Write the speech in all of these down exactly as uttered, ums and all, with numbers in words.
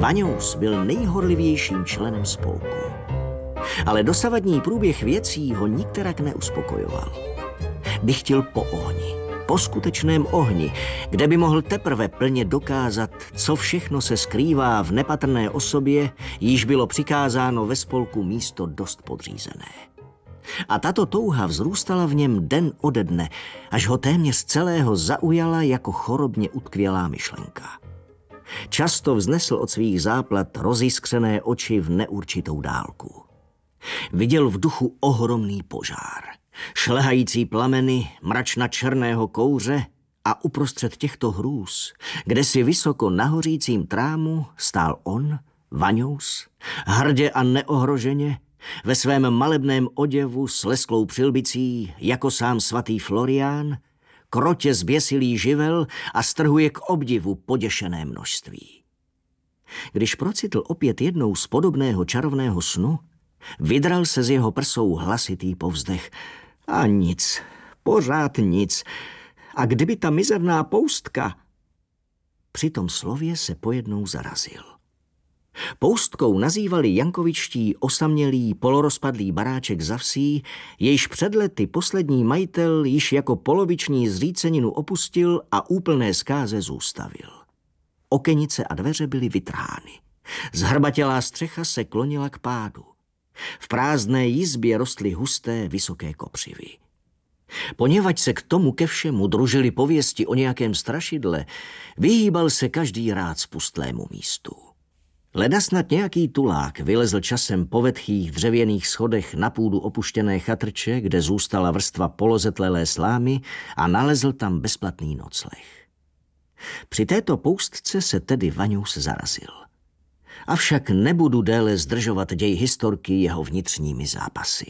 Vaňous byl nejhorlivějším členem spolku. Ale dosavadní průběh věcí ho nikterak neuspokojoval. By chtěl po ohni, po skutečném ohni, kde by mohl teprve plně dokázat, co všechno se skrývá v nepatrné osobě, jíž bylo přikázáno ve spolku místo dost podřízené. A tato touha vzrůstala v něm den ode dne, až ho téměř celého zaujala jako chorobně utkvělá myšlenka. Často vznesl od svých záplat roziskřené oči v neurčitou dálku. Viděl v duchu ohromný požár, šlehající plameny, mračna černého kouře a uprostřed těchto hrůz, kde si vysoko na hořícím trámu stál on, Vaňous, hrdě a neohroženě, ve svém malebném oděvu s lesklou přilbicí, jako sám svatý Florián, krotě zběsilý živel a strhuje k obdivu poděšené množství. Když procitl opět jednou z podobného čarovného snu, vydral se z jeho prsou hlasitý povzdech. A nic, pořád nic. A kdyby ta mizerná poustka... Při tom slově se pojednou zarazil. Poustkou nazývali jankovičtí osamělý polorozpadlý baráček za vsí, jejž před lety poslední majitel již jako poloviční zříceninu opustil a úplné zkáze zůstavil. Okenice a dveře byly vytrhány. Zhrbatělá střecha se klonila k pádu. V prázdné jizbě rostly husté, vysoké kopřivy. Poněvadž se k tomu ke všemu družily pověsti o nějakém strašidle, vyhýbal se každý rád spustlému místu. Leda snad nějaký tulák vylezl časem po vetchých dřevěných schodech na půdu opuštěné chatrče, kde zůstala vrstva polozetlelé slámy, a nalezl tam bezplatný nocleh. Při této poustce se tedy Vaňous zarazil. Avšak nebudu déle zdržovat děj historky jeho vnitřními zápasy.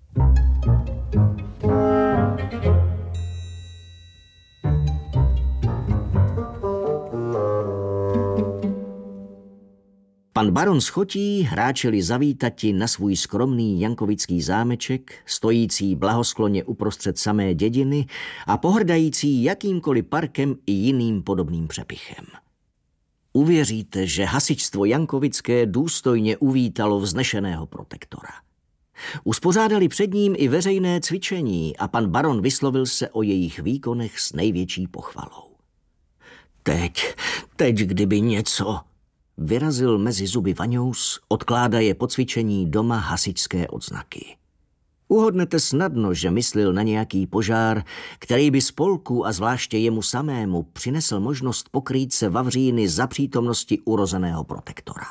Pan baron z Chotí ráčeli zavítati na svůj skromný jankovický zámeček, stojící blahoskloně uprostřed samé dědiny a pohrdající jakýmkoliv parkem i jiným podobným přepichem. Uvěříte, že hasičstvo jankovické důstojně uvítalo vznešeného protektora. Uspořádali před ním i veřejné cvičení a pan baron vyslovil se o jejich výkonech s největší pochvalou. Teď, teď kdyby něco... Vyrazil mezi zuby Vaňous, odkládaje po cvičení doma hasičské odznaky. Uhodnete snadno, že myslel na nějaký požár, který by spolku a zvláště jemu samému přinesl možnost pokrýt se vavříny za přítomnosti urozeného protektora.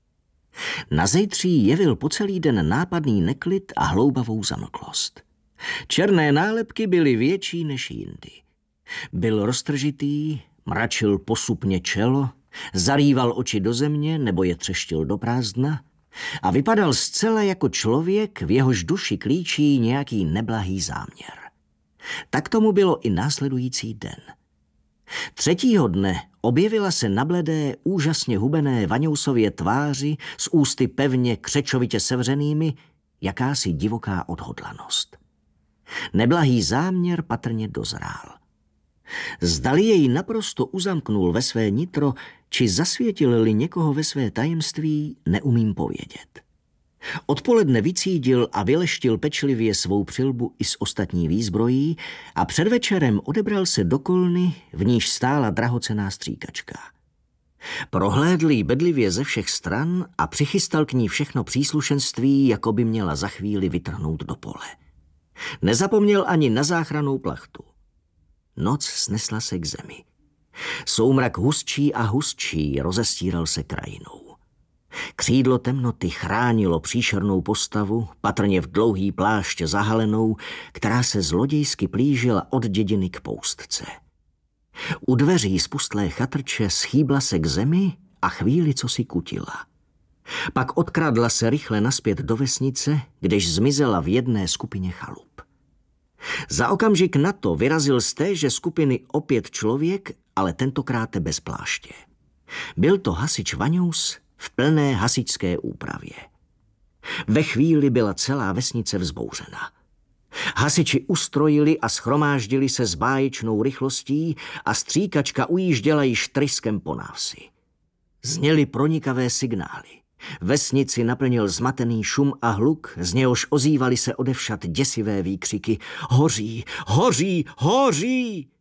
Nazejtří jevil po celý den nápadný neklid a hloubavou zamlklost. Černé nálepky byly větší než jindy. Byl roztržitý, mračil posupně čelo, zarýval oči do země nebo je třeštil do prázdna a vypadal zcela jako člověk, v jehož duši klíčí nějaký neblahý záměr. Tak tomu bylo i následující den. Třetího dne objevila se na bledé, úžasně hubené Vaňousově tváři s ústy pevně křečovitě sevřenými jakási divoká odhodlanost. Neblahý záměr patrně dozrál. Zdali jej naprosto uzamknul ve své nitro, či zasvětil-li někoho ve své tajemství, neumím povědět. Odpoledne vycídil a vyleštil pečlivě svou přilbu i s ostatní výzbrojí a před večerem odebral se do kolny, v níž stála drahocenná stříkačka. Prohlédl ji bedlivě ze všech stran a přichystal k ní všechno příslušenství, jako by měla za chvíli vytrhnout do pole. Nezapomněl ani na záchrannou plachtu. Noc snesla se k zemi. Soumrak hustší a hustší rozestíral se krajinou. Křídlo temnoty chránilo příšernou postavu, patrně v dlouhý plášť zahalenou, která se zlodějsky plížila od dědiny k poustce. U dveří spustlé chatrče schýbla se k zemi a chvíli co si kutila. Pak odkradla se rychle naspět do vesnice, kdež zmizela v jedné skupině chalup. Za okamžik na to vyrazil z téže skupiny opět člověk, ale tentokrát bez pláště. Byl to hasič Vaňous v plné hasičské úpravě. Ve chvíli byla celá vesnice vzbouřena. Hasiči ustrojili a schromáždili se s báječnou rychlostí a stříkačka ujížděla již tryskem po návsi. Zněly pronikavé signály. Vesnici naplnil zmatený šum a hluk, z něhož ozývaly se odevšad děsivé výkřiky. Hoří, hoří, hoří!